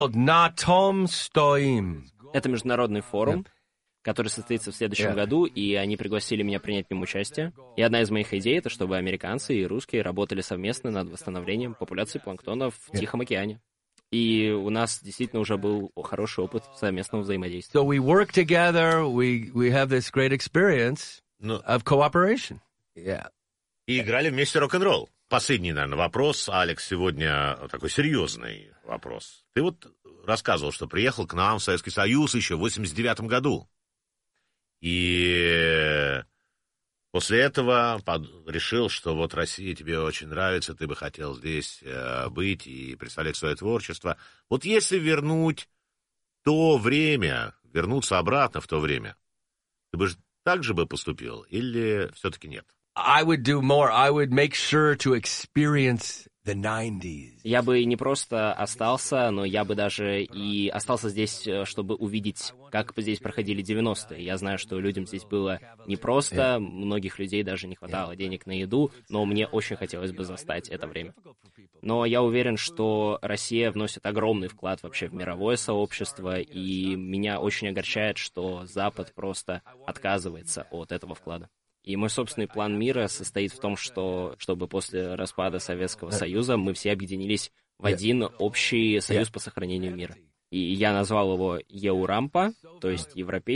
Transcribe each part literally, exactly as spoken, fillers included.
На том стоим. Это международный форум, который состоится в следующем Yeah. году, и они пригласили меня принять в нем участие. И одна из моих идей — это чтобы американцы и русские работали совместно над восстановлением популяции планктона в Тихом океане. И у нас действительно уже был хороший опыт совместного взаимодействия. So we work together, we, we have this great experience Ну, of cooperation. Yeah. и играли вместе рок-н-ролл. Последний, наверное, вопрос, Алекс, сегодня такой серьезный вопрос. Ты вот рассказывал, что приехал к нам в Советский Союз еще в восемьдесят девятом году. И после этого под... решил, что вот Россия тебе очень нравится, ты бы хотел здесь э, быть и представлять свое творчество. Вот если вернуть то время, вернуться обратно в то время, ты бы так же бы поступил или все-таки нет? I would do more. I would make sure to experience the nineties. Я бы не просто остался, но я бы даже и остался здесь, чтобы увидеть, как здесь проходили девяностые. Я знаю, что людям здесь было непросто, многих людей даже не хватало денег на еду, но мне очень хотелось бы застать это время. Но я уверен, что Россия вносит огромный вклад вообще в мировое сообщество, и меня очень огорчает, что Запад просто отказывается от этого вклада. И мой собственный план мира состоит в том, что, чтобы после распада Советского Союза мы все объединились в один общий союз по сохранению мира. И я назвал его Еурампа, то есть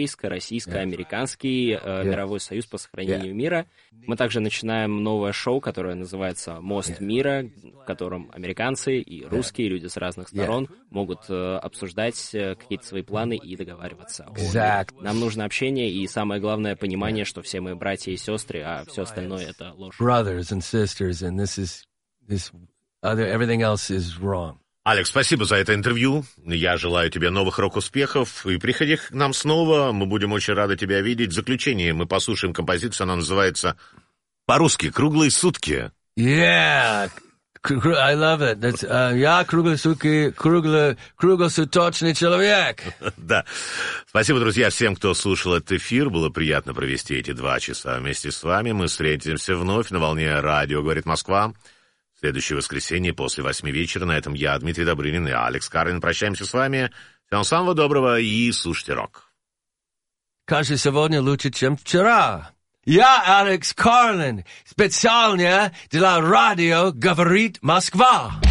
Европейско-Российско-Американский э, мировой союз по сохранению мира. Мы также начинаем новое шоу, которое называется «Мост мира», в котором американцы и русские, люди с разных сторон, могут э, обсуждать э, какие-то свои планы и договариваться. Exactly. Нам нужно общение и, самое главное, понимание, что все мы братья и сестры, а все остальное — это ложь. Brothers and sisters, and this is this other everything else is wrong. Алекс, спасибо за это интервью. Я желаю тебе новых рок-успехов. И приходи к нам снова. Мы будем очень рады тебя видеть. В заключение мы послушаем композицию. Она называется по-русски «Круглые сутки». Yeah, I love it. That's uh, я круглые сутки, круглый, круглосуточный человек. Да. Спасибо, друзья, всем, кто слушал этот эфир. Было приятно провести эти два часа вместе с вами. Мы встретимся вновь на волне радио «Говорит Москва». В следующее воскресенье после восьми вечера. На этом я, Дмитрий Добрынин и Алекс Карлин прощаемся с вами. Всем самого доброго и слушайте рок. Каждый сегодня лучше, чем вчера. Я Алекс Карлин, специально для радио «Говорит Москва».